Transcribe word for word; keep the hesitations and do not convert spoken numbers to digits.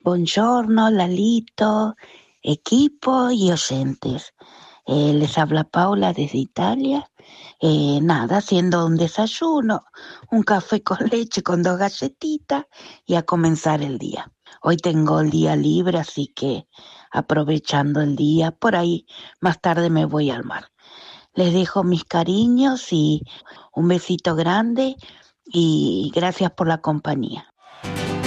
Buongiorno, Lalito, equipo y oyentes. Eh, les habla Paula desde Italia. Eh, nada, haciendo un desayuno, un café con leche con dos galletitas y a comenzar el día. Hoy tengo el día libre, así que aprovechando el día, por ahí más tarde me voy al mar. Les dejo mis cariños y un besito grande y gracias por la compañía.